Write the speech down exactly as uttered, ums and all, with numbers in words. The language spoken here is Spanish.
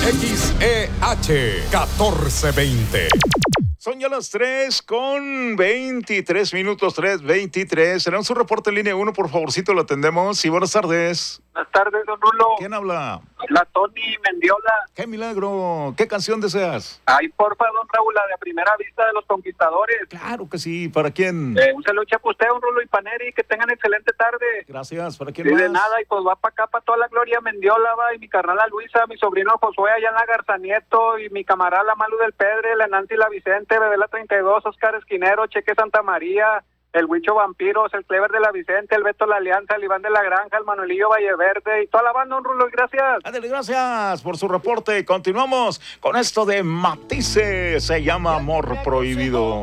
X E H catorce veinte. Son ya las tres con veintitrés minutos, tres veintitrés. Tenemos un reporte en línea uno, por favorcito, lo atendemos. Y buenas tardes. Buenas tardes, don Rulo. ¿Quién habla? Habla Tony Mendiola. ¡Qué milagro! ¿Qué canción deseas? Ay, porfa, don Raúl, la de A Primera Vista de Los Conquistadores. Claro que sí. ¿Para quién? Eh, un saludo para usted, don Rulo y Paneri, que tengan excelente tarde. Gracias. ¿Para quién Y más? de nada, y pues va para acá, para toda la gloria Mendiola, va, y mi carnala Luisa, mi sobrino Josué allá en la Garzanieto, y mi camarada la Malu del Pedre, la Nancy la Vicente, Bebé la treinta y dos, Oscar Esquinero, Cheque Santa María, el Huicho Vampiros, el Clever de la Vicente, el Beto la Alianza, el Iván de la Granja, el Manuelillo Valleverde y toda la banda, don Rulo, y gracias. Ándale, gracias por su reporte. Continuamos con esto de Matices, se llama Amor Prohibido.